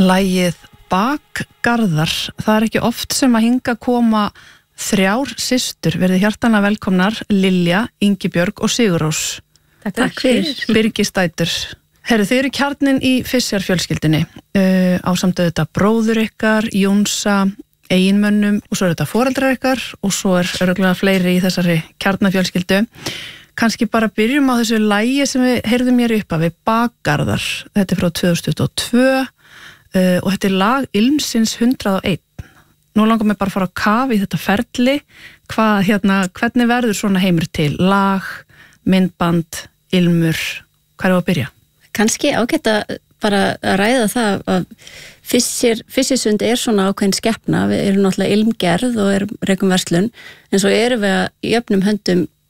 Lagið Bakgarðar, það ekki oft sem að hinga koma 3 systur, verið hjartanlega velkomnar, Lilja, Ingibjörg og Sigurrós. Takk fyrir. Birgisdætur. Herru, þið eru kjarnin í Fischer fjölskyldunni, ásamt auðvitað bróður ykkar, Jónsa, eiginmönnum og svo þetta foreldrar ykkar og svo örugglega fleiri í þessari kjarnafjölskyldu. Kannski bara byrjum á þessu lagi sem við heyrðum hér upp af við Bakgarðar. Þetta frá 2022 og þetta lag Ilmsins 101. Nú langar mig bara að fara á kaf í þetta ferli. Hvernig verður svona heimur til? Lag, myndband, ilmur, hvað að byrja? Kannski ágætt að bara að ræða það að Fissersund svona ákveðin skepna, við erum náttúrulega ilmgerð og rekum verslun, en svo erum við í öfnum höndum